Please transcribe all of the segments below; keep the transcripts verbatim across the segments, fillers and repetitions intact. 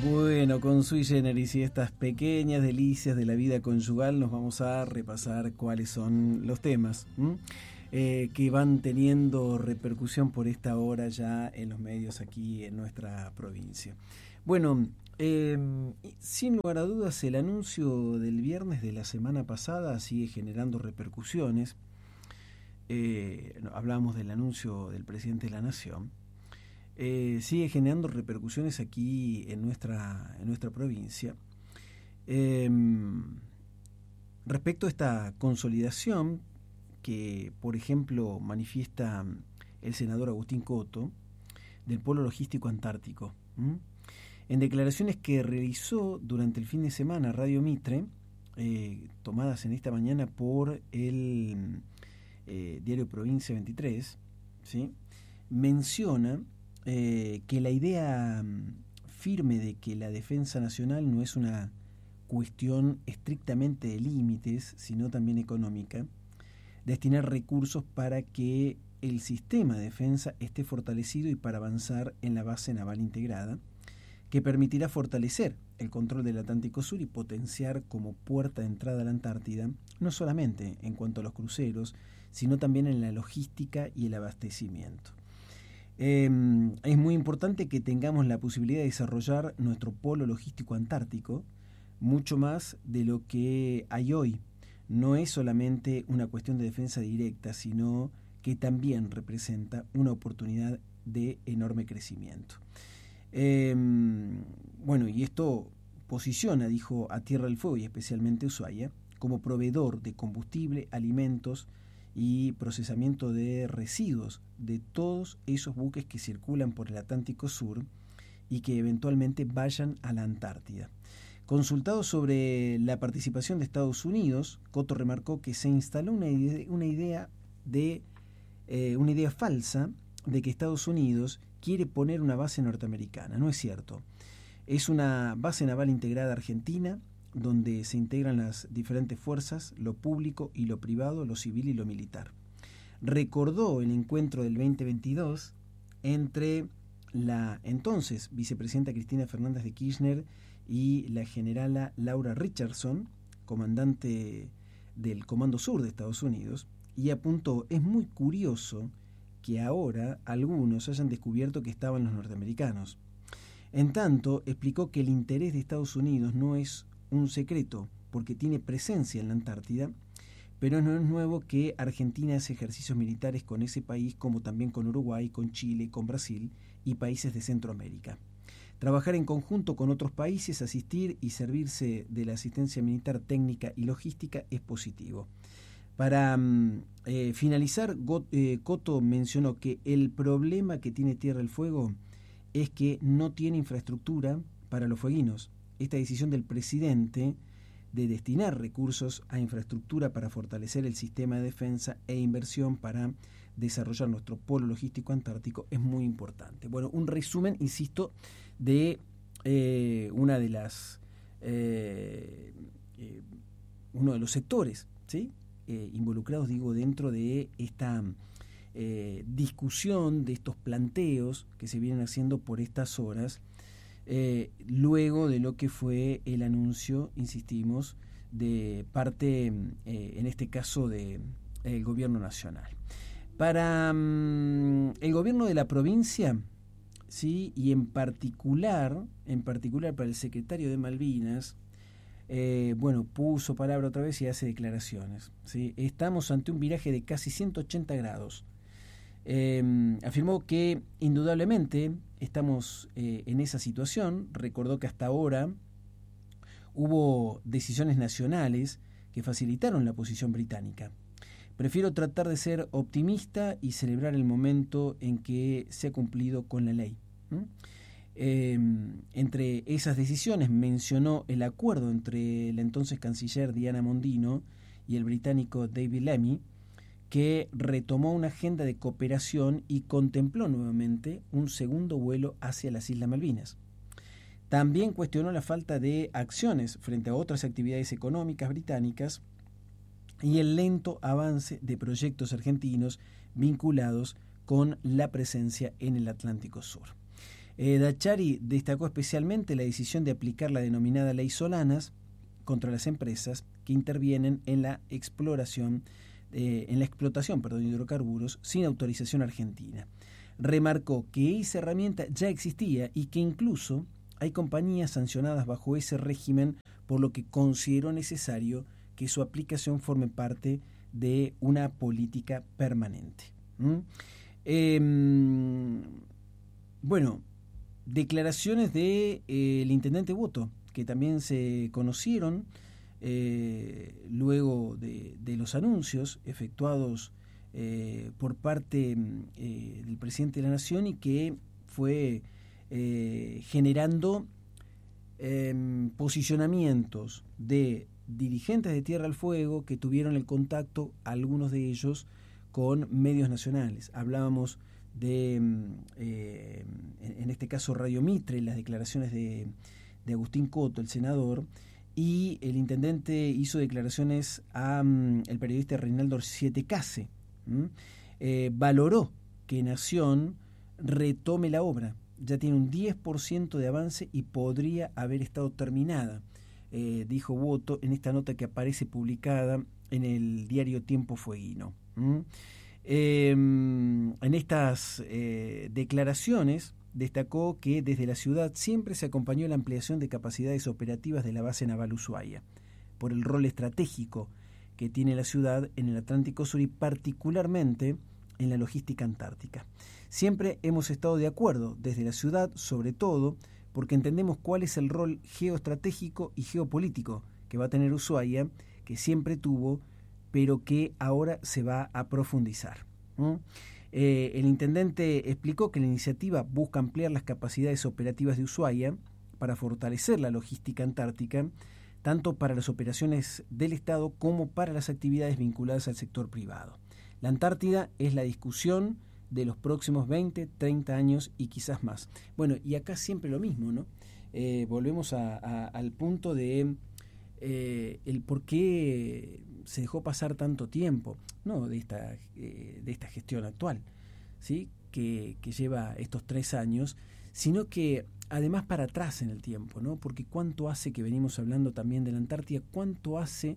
Bueno, con Sui Generis y estas pequeñas delicias de la vida conyugal nos vamos a repasar cuáles son los temas eh, que van teniendo repercusión por esta hora ya en los medios aquí en nuestra provincia. Bueno, eh, sin lugar a dudas el anuncio del viernes de la semana pasada sigue generando repercusiones. Eh, hablamos del anuncio del presidente de la Nación. Eh, sigue generando repercusiones aquí en nuestra, en nuestra provincia. Eh, respecto a esta consolidación que, por ejemplo, manifiesta el senador Agustín Coto del Polo Logístico Antártico, ¿Mm? en declaraciones que realizó durante el fin de semana a Radio Mitre, eh, tomadas en esta mañana por el eh, diario Provincia veintitrés, ¿sí? menciona Eh, que la idea firme de que la defensa nacional no es una cuestión estrictamente de límites, sino también económica, destinar recursos para que el sistema de defensa esté fortalecido y para avanzar en la base naval integrada, que permitirá fortalecer el control del Atlántico Sur y potenciar como puerta de entrada a la Antártida, no solamente en cuanto a los cruceros, sino también en la logística y el abastecimiento. Eh, es muy importante que tengamos la posibilidad de desarrollar nuestro polo logístico antártico mucho más de lo que hay hoy. No es solamente una cuestión de defensa directa, sino que también representa una oportunidad de enorme crecimiento. Eh, bueno, y esto posiciona, dijo, a Tierra del Fuego y especialmente Ushuaia como proveedor de combustible, alimentos y procesamiento de residuos de todos esos buques que circulan por el Atlántico Sur y que eventualmente vayan a la Antártida. Consultado sobre la participación de Estados Unidos, Coto remarcó que se instaló una idea, una idea de eh, una idea falsa de que Estados Unidos quiere poner una base norteamericana. No es cierto. Es una base naval integrada argentina, donde se integran las diferentes fuerzas, lo público y lo privado, lo civil y lo militar. Recordó el encuentro del veinte veintidós entre la entonces vicepresidenta Cristina Fernández de Kirchner y la generala Laura Richardson, comandante del Comando Sur de Estados Unidos, y apuntó: es muy curioso que ahora algunos hayan descubierto que estaban los norteamericanos. En tanto, explicó que el interés de Estados Unidos no es un secreto, porque tiene presencia en la Antártida, pero no es nuevo que Argentina hace ejercicios militares con ese país, como también con Uruguay, con Chile, con Brasil y países de Centroamérica. Trabajar en conjunto con otros países, asistir y servirse de la asistencia militar técnica y logística es positivo. Para eh, finalizar, Got, eh, Coto mencionó que el problema que tiene Tierra del Fuego es que no tiene infraestructura para los fueguinos. Esta decisión del presidente de destinar recursos a infraestructura para fortalecer el sistema de defensa e inversión para desarrollar nuestro polo logístico antártico es muy importante. Bueno, un resumen, insisto, de eh, una de las eh, eh, uno de los sectores, ¿sí? eh, involucrados, digo, dentro de esta eh, discusión, de estos planteos que se vienen haciendo por estas horas. Eh, luego de lo que fue el anuncio, insistimos, de parte, eh, en este caso, del de, gobierno nacional. Para um, el gobierno de la provincia, sí, y en particular, en particular para el secretario de Malvinas, eh, bueno, puso palabra otra vez y hace declaraciones, ¿sí? Estamos ante un viraje de casi ciento ochenta grados. Eh, afirmó que indudablemente estamos eh, en esa situación. Recordó que hasta ahora hubo decisiones nacionales que facilitaron la posición británica. Prefiero tratar de ser optimista y celebrar el momento en que se ha cumplido con la ley. ¿Mm? Eh, entre esas decisiones mencionó el acuerdo entre la entonces canciller Diana Mondino y el británico David Lammy, que retomó una agenda de cooperación y contempló nuevamente un segundo vuelo hacia las Islas Malvinas. También cuestionó la falta de acciones frente a otras actividades económicas británicas y el lento avance de proyectos argentinos vinculados con la presencia en el Atlántico Sur. Eh, Dachari destacó especialmente la decisión de aplicar la denominada ley Solanas contra las empresas que intervienen en la exploración, eh, en la explotación, perdón, de hidrocarburos sin autorización argentina. Remarcó que esa herramienta ya existía y que incluso hay compañías sancionadas bajo ese régimen, por lo que consideró necesario que su aplicación forme parte de una política permanente. ¿Mm? Eh, bueno, declaraciones del de, eh, intendente Boto, que también se conocieron eh, luego de, de los anuncios efectuados eh, por parte eh, del presidente de la Nación y que fue eh, generando eh, posicionamientos de dirigentes de Tierra del Fuego que tuvieron el contacto, algunos de ellos, con medios nacionales. Hablábamos de, eh, en este caso, Radio Mitre, las declaraciones de, de Agustín Coto, el senador, y el intendente hizo declaraciones a um, el periodista Reinaldo Siete Case. ¿Mm? Eh, valoró que Nación retome la obra. Ya tiene un diez por ciento de avance y podría haber estado terminada, eh, dijo Boto en esta nota que aparece publicada en el diario Tiempo Fueguino. ¿Mm? Eh, en estas eh, declaraciones destacó que desde la ciudad siempre se acompañó la ampliación de capacidades operativas de la base naval Ushuaia, por el rol estratégico que tiene la ciudad en el Atlántico Sur y particularmente en la logística antártica. Siempre hemos estado de acuerdo desde la ciudad, sobre todo porque entendemos cuál es el rol geoestratégico y geopolítico que va a tener Ushuaia, que siempre tuvo, pero que ahora se va a profundizar. ¿Mm? Eh, el intendente explicó que la iniciativa busca ampliar las capacidades operativas de Ushuaia para fortalecer la logística antártica, tanto para las operaciones del Estado como para las actividades vinculadas al sector privado. La Antártida es la discusión de los próximos veinte, treinta años y quizás más. Bueno, y acá siempre lo mismo, ¿no? Eh, volvemos a, a, al punto de eh, el por qué se dejó pasar tanto tiempo, no de esta, eh, de esta gestión actual, ¿sí? que, que lleva estos tres años, sino que además para atrás en el tiempo, ¿no? Porque cuánto hace que venimos hablando también de la Antártida, cuánto hace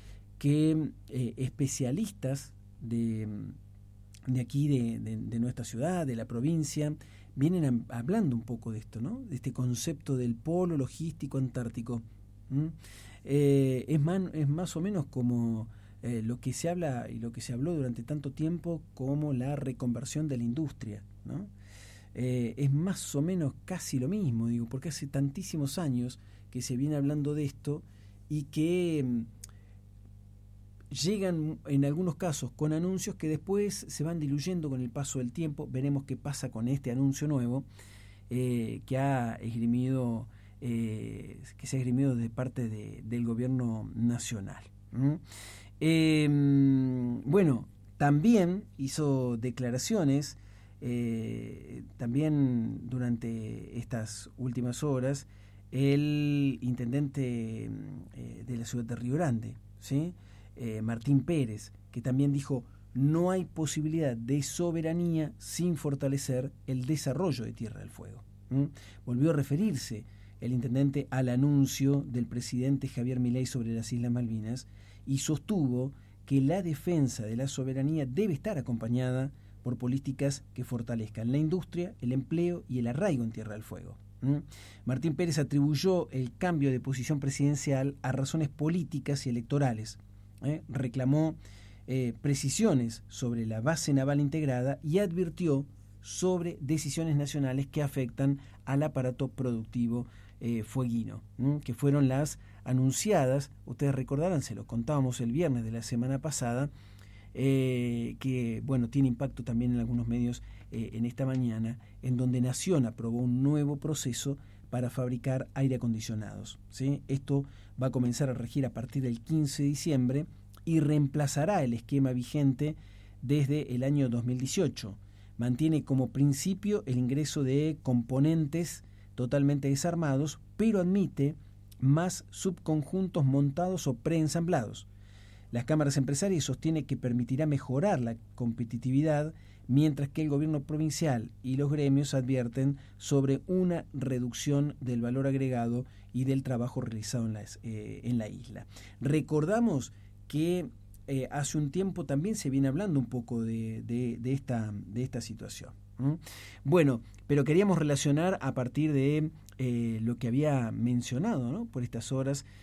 que eh, especialistas de, de aquí, de, de, de nuestra ciudad, de la provincia, vienen a, hablando un poco de esto, ¿no? De este concepto del polo logístico antártico. ¿Mm? Eh, es, man, es más o menos como eh, lo que se habla y lo que se habló durante tanto tiempo como la reconversión de la industria, ¿no? Eh, es más o menos casi lo mismo, digo, porque hace tantísimos años que se viene hablando de esto y que mm, llegan en algunos casos con anuncios que después se van diluyendo con el paso del tiempo. Veremos qué pasa con este anuncio nuevo eh, que ha esgrimido eh, que se ha esgrimido de parte de, del gobierno nacional. ¿Mm? Eh, bueno, también hizo declaraciones Eh, también durante estas últimas horas el intendente eh, de la ciudad de Río Grande, ¿sí? eh, Martín Pérez, que también dijo no hay posibilidad de soberanía sin fortalecer el desarrollo de Tierra del Fuego. ¿Mm? Volvió a referirse el intendente al anuncio del presidente Javier Milei sobre las Islas Malvinas y sostuvo que la defensa de la soberanía debe estar acompañada por políticas que fortalezcan la industria, el empleo y el arraigo en Tierra del Fuego. ¿Mm? Martín Pérez atribuyó el cambio de posición presidencial a razones políticas y electorales. ¿eh? Reclamó eh, precisiones sobre la base naval integrada y advirtió sobre decisiones nacionales que afectan al aparato productivo eh, fueguino, ¿Mm? que fueron las anunciadas, ustedes recordarán, se lo contábamos el viernes de la semana pasada, Eh, que bueno tiene impacto también en algunos medios eh, en esta mañana, en donde Nación aprobó un nuevo proceso para fabricar aire acondicionados, ¿sí? Esto va a comenzar a regir a partir del quince de diciembre y reemplazará el esquema vigente desde el año dos mil dieciocho. Mantiene como principio el ingreso de componentes totalmente desarmados, pero admite más subconjuntos montados o preensamblados. las cámaras empresarias sostiene que permitirá mejorar la competitividad, mientras que el gobierno provincial y los gremios advierten sobre una reducción del valor agregado y del trabajo realizado en la, eh, en la isla. Recordamos que eh, hace un tiempo también se viene hablando un poco de, de, de, esta, de esta situación. ¿Mm? Bueno, pero queríamos relacionar a partir de eh, lo que había mencionado, ¿no?, por estas horas